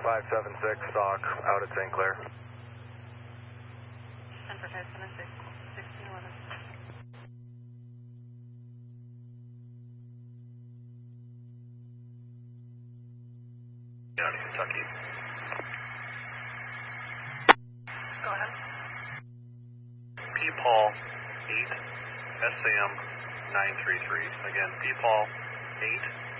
576 stock out at St. Clair. 10 for 576, 1611. County, Kentucky. Go ahead. P. Paul 8, SAM 933. Again, P. Paul 8.